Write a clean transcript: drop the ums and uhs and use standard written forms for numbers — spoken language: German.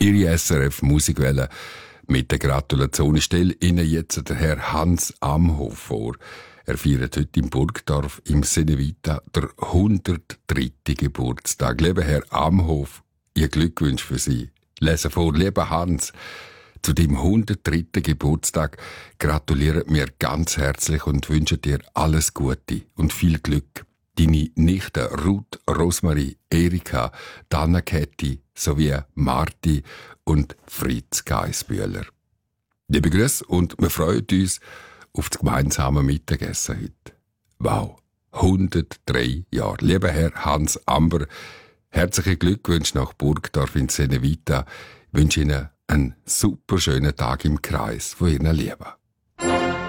Ihre SRF-Musikwelle mit der Gratulation. Ich stelle Ihnen jetzt den Herr Hans Amhof vor. Er feiert heute im Burgdorf im Senevita der 103. Geburtstag. Lieber Herr Amhof, Ihr Glückwunsch für Sie. Lesen vor, lieber Hans, zu dem 103. Geburtstag gratulieren wir ganz herzlich und wünschen dir alles Gute und viel Glück. Deine Nichten Ruth, Rosmarie, Erika, Dana Käthi sowie Marti und Fritz Geisbühler. Liebe Grüße und wir freuen uns auf das gemeinsame Mittagessen heute. Wow, 103 Jahre. Lieber Herr Hans Amber, herzlichen Glückwünsche nach Burgdorf in Senevita. Ich wünsche Ihnen einen super schönen Tag im Kreis von Ihren Lieben.